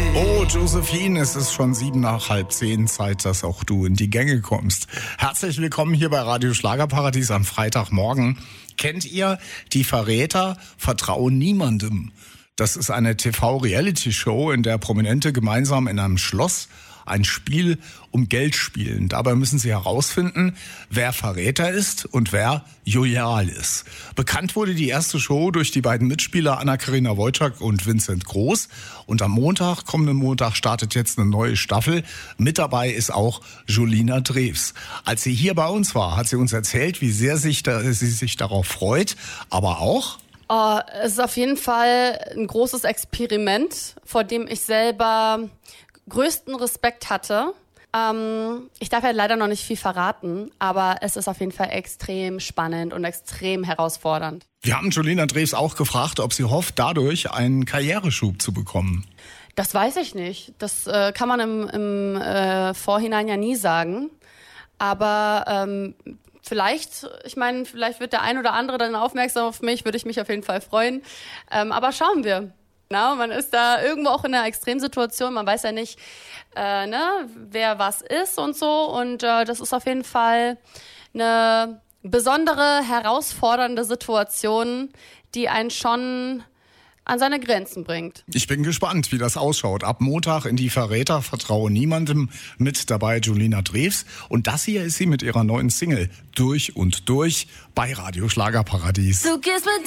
Oh, Josephine, es ist schon 7:05, Zeit, dass auch du in die Gänge kommst. Herzlich willkommen hier bei Radio Schlagerparadies am Freitagmorgen. Kennt ihr die Verräter? Vertrauen niemandem. Das ist eine TV-Reality-Show, in der Prominente gemeinsam in einem Schloss ein Spiel um Geld spielen. Dabei müssen sie herausfinden, wer Verräter ist und wer loyal ist. Bekannt wurde die erste Show durch die beiden Mitspieler Anna-Karina Wojcik und Vincent Groß. Und am kommenden Montag, startet jetzt eine neue Staffel. Mit dabei ist auch Julina Drews. Als sie hier bei uns war, hat sie uns erzählt, wie sehr sie sich darauf freut, aber auch... Es ist auf jeden Fall ein großes Experiment, vor dem ich selber größten Respekt hatte. Ich darf ja leider noch nicht viel verraten, aber es ist auf jeden Fall extrem spannend und extrem herausfordernd. Wir haben Julina Drews auch gefragt, ob sie hofft, dadurch einen Karriereschub zu bekommen. Das weiß ich nicht. Das kann man im Vorhinein ja nie sagen. Aber vielleicht wird der ein oder andere dann aufmerksam auf mich, würde ich mich auf jeden Fall freuen. Aber schauen wir. Genau, man ist da irgendwo auch in einer Extremsituation, man weiß ja nicht, wer was ist und so. Und das ist auf jeden Fall eine besondere, herausfordernde Situation, die einen schon an seine Grenzen bringt. Ich bin gespannt, wie das ausschaut. Ab Montag in die Verräter, vertraue niemandem, mit dabei Julina Drews. Und das hier ist sie mit ihrer neuen Single Durch und Durch bei Radio Schlagerparadies. Du gehst mit